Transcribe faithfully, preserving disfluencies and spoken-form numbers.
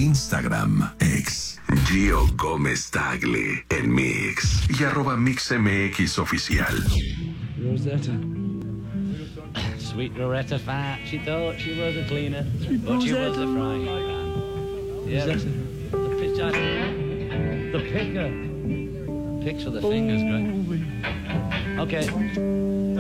Instagram, ex Gio Gómez Tagle en Mix y arroba MixMX oficial. Rosetta. Sweet Rosetta Fat. She thought she was a cleaner, Sweet but she was Rosetta. a frying pan. Yeah, Rosetta. the pitcher. The picker. Picks with the fingers, great. Okay.